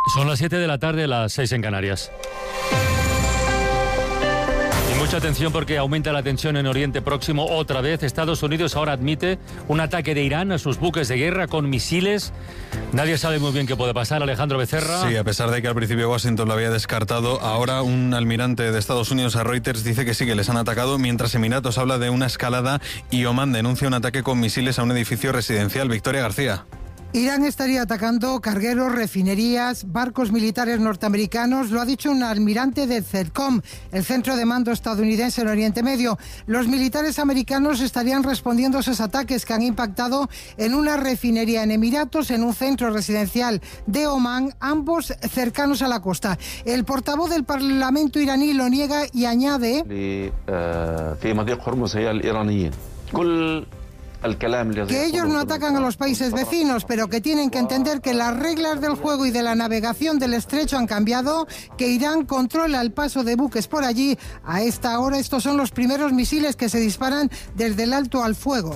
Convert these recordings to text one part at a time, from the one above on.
Son las 7 de la tarde, las 6 en Canarias. Y mucha atención porque aumenta la tensión en Oriente Próximo otra vez. Estados Unidos ahora admite un ataque de Irán a sus buques de guerra con misiles. Nadie sabe muy bien qué puede pasar. Alejandro Becerra. Sí, a pesar de que al principio Washington lo había descartado, ahora un almirante de Estados Unidos a Reuters dice que sí, que les han atacado, mientras Emiratos habla de una escalada y Omán denuncia un ataque con misiles a un edificio residencial. Victoria García. Irán estaría atacando cargueros, refinerías, barcos militares norteamericanos, lo ha dicho un almirante de CENTCOM, el centro de mando estadounidense en Oriente Medio. Los militares americanos estarían respondiendo a esos ataques que han impactado en una refinería en Emiratos, en un centro residencial de Omán, ambos cercanos a la costa. El portavoz del Parlamento iraní lo niega y añade que ellos no atacan a los países vecinos, pero que tienen que entender que las reglas del juego y de la navegación del estrecho han cambiado, que Irán controla el paso de buques por allí. A esta hora estos son los primeros misiles que se disparan desde el alto al fuego.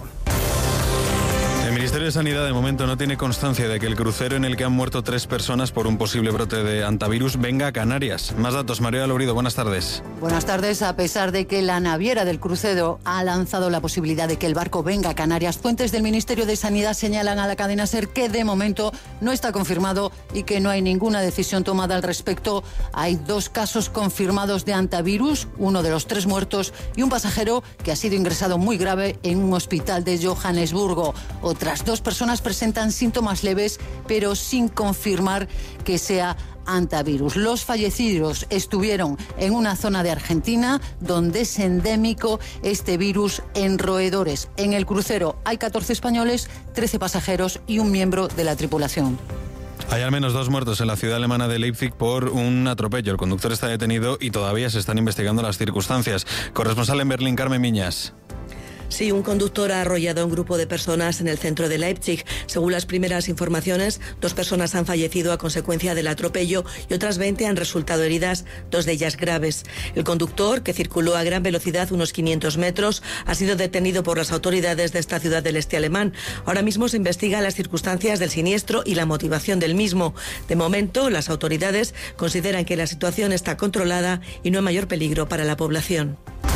El Ministerio de Sanidad de momento no tiene constancia de que el crucero en el que han muerto 3 personas por un posible brote de hantavirus venga a Canarias. Más datos, María Lorido, buenas tardes. Buenas tardes. A pesar de que la naviera del crucero ha lanzado la posibilidad de que el barco venga a Canarias, fuentes del Ministerio de Sanidad señalan a la cadena SER que de momento no está confirmado y que no hay ninguna decisión tomada al respecto. Hay 2 casos confirmados de hantavirus, uno de los 3 muertos y un pasajero que ha sido ingresado muy grave en un hospital de Johannesburgo. Otras 2 personas presentan síntomas leves, pero sin confirmar que sea hantavirus. Los fallecidos estuvieron en una zona de Argentina donde es endémico este virus en roedores. En el crucero hay 14 españoles, 13 pasajeros y un miembro de la tripulación. Hay al menos 2 muertos en la ciudad alemana de Leipzig por un atropello. El conductor está detenido y todavía se están investigando las circunstancias. Corresponsal en Berlín, Carmen Miñas. Sí, un conductor ha arrollado a un grupo de personas en el centro de Leipzig. Según las primeras informaciones, 2 personas han fallecido a consecuencia del atropello y otras 20 han resultado heridas, 2 de ellas graves. El conductor, que circuló a gran velocidad unos 500 metros, ha sido detenido por las autoridades de esta ciudad del este alemán. Ahora mismo se investigan las circunstancias del siniestro y la motivación del mismo. De momento, las autoridades consideran que la situación está controlada y no hay mayor peligro para la población.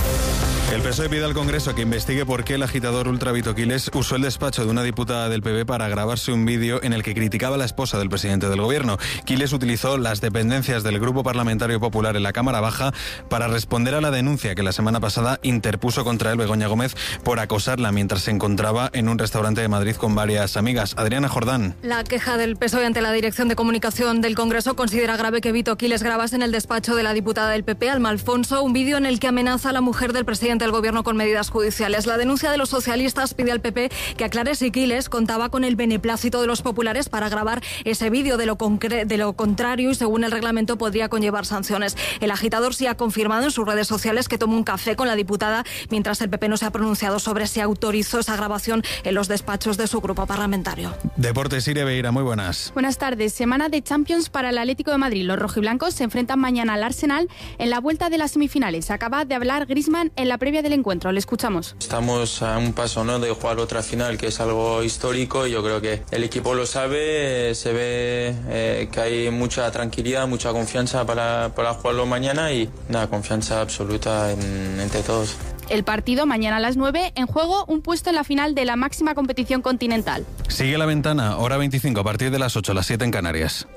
El PSOE pide al Congreso que investigue por qué el agitador Ultra Vito Quiles usó el despacho de una diputada del PP para grabarse un vídeo en el que criticaba a la esposa del presidente del gobierno. Quiles utilizó las dependencias del Grupo Parlamentario Popular en la Cámara Baja para responder a la denuncia que la semana pasada interpuso contra él Begoña Gómez por acosarla mientras se encontraba en un restaurante de Madrid con varias amigas. Adriana Jordán. La queja del PSOE ante la Dirección de Comunicación del Congreso considera grave que Vito Quiles grabase en el despacho de la diputada del PP, Alma Alfonso, un vídeo en el que amenaza a la mujer del presidente del gobierno con medidas judiciales. La denuncia de los socialistas pide al PP que aclare si Quiles contaba con el beneplácito de los populares para grabar ese vídeo. De lo contrario, y según el reglamento, podría conllevar sanciones. El agitador sí ha confirmado en sus redes sociales que tomó un café con la diputada, mientras el PP no se ha pronunciado sobre si autorizó esa grabación en los despachos de su grupo parlamentario. Deportes, Ire Beira, muy buenas. Buenas tardes. Semana de Champions para el Atlético de Madrid. Los rojiblancos se enfrentan mañana al Arsenal en la vuelta de las semifinales. Acaba de hablar Griezmann en la previa del encuentro. Le escuchamos. Estamos a un paso, ¿no?, de jugar otra final, que es algo histórico, y yo creo que el equipo lo sabe. Se ve que hay mucha tranquilidad, mucha confianza para jugarlo mañana, y nada, confianza absoluta entre todos. El partido mañana a las 9, en juego un puesto en la final de la máxima competición continental. Sigue La Ventana, hora 25, a partir de las 8, las 7 en Canarias.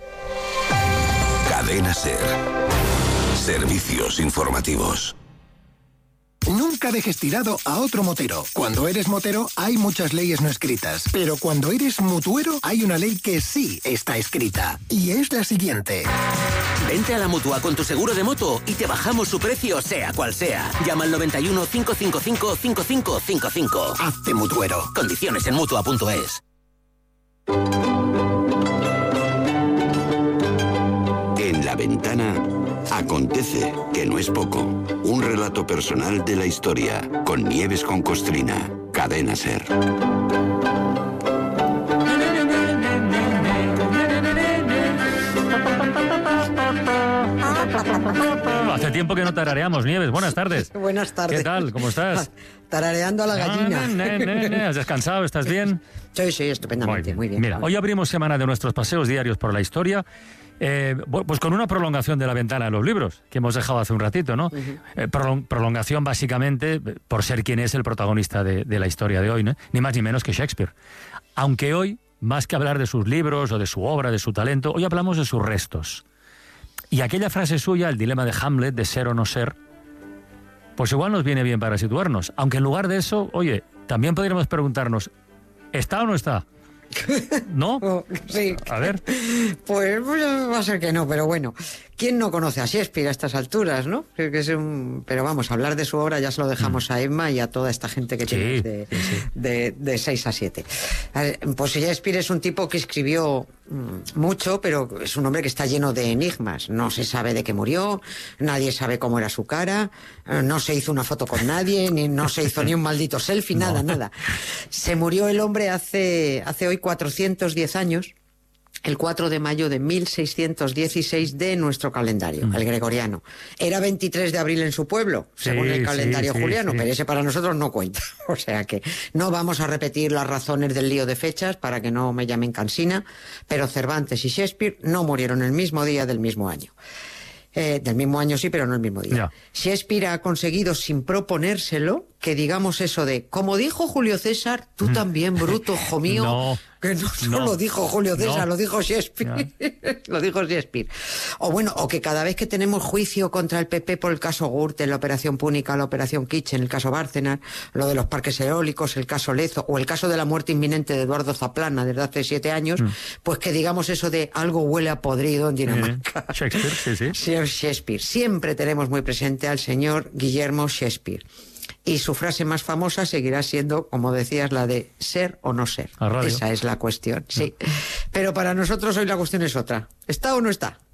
Cadena SER. Servicios informativos. Nunca dejes tirado a otro motero. Cuando eres motero hay muchas leyes no escritas, pero cuando eres mutuero hay una ley que sí está escrita, y es la siguiente. Vente a la Mutua con tu seguro de moto y te bajamos su precio sea cual sea. Llama al 91 555 5555. Hazte mutuero. Condiciones en Mutua.es. En La Ventana acontece que no es poco. Un relato personal de la historia con Nieves con Costrina. Cadena SER. Hace tiempo que no tarareamos, Nieves. Buenas tardes. Buenas tardes. ¿Qué tal? ¿Cómo estás? Tarareando a la gallina. ¿Has descansado? ¿Estás bien? Sí, estupendamente, muy bien. Mira, hoy abrimos semana de nuestros paseos diarios por la historia, pues con una prolongación de la ventana de los libros, que hemos dejado hace un ratito, ¿no? Prolongación básicamente por ser quien es el protagonista de la historia de hoy, ¿no? Ni más ni menos que Shakespeare. Aunque hoy, más que hablar de sus libros o de su obra, de su talento, hoy hablamos de sus restos. Y aquella frase suya, el dilema de Hamlet, de ser o no ser, pues igual nos viene bien para situarnos. Aunque en lugar de eso, oye, también podríamos preguntarnos, ¿está o no está? ¿No? Sí. A ver. Pues va a ser que no, pero bueno. ¿Quién no conoce a Shakespeare a estas alturas, no? Pero vamos, hablar de su obra ya se lo dejamos a Emma y a toda esta gente que tiene de 6 a 7. Pues Shakespeare es un tipo que escribió mucho, pero es un hombre que está lleno de enigmas. No se sabe de qué murió, nadie sabe cómo era su cara, no se hizo una foto con nadie, no se hizo ni un maldito selfie, nada. Se murió el hombre hace hoy 410 años. El 4 de mayo de 1616 de nuestro calendario, el gregoriano. Era 23 de abril en su pueblo, según el calendario juliano, pero ese para nosotros no cuenta. O sea que no vamos a repetir las razones del lío de fechas para que no me llamen cansina, pero Cervantes y Shakespeare no murieron el mismo día del mismo año. Del mismo año sí, pero no el mismo día. Yeah. Shakespeare ha conseguido, sin proponérselo, que digamos eso de, como dijo Julio César, tú también, bruto, hijo mío. No. Que no lo dijo Julio César, lo dijo Shakespeare. Lo dijo Shakespeare. O que cada vez que tenemos juicio contra el PP por el caso Gürtel, la operación Púnica, la operación Kitchen, el caso Bárcenas, lo de los parques eólicos, el caso Lezo, o el caso de la muerte inminente de Eduardo Zaplana desde hace 7 años, pues que digamos eso de algo huele a podrido en Dinamarca. Shakespeare, sí. Shakespeare. Siempre tenemos muy presente al señor Guillermo Shakespeare. Y su frase más famosa seguirá siendo, como decías, la de ser o no ser. Esa es la cuestión, sí. Pero para nosotros hoy la cuestión es otra. ¿Está o no está?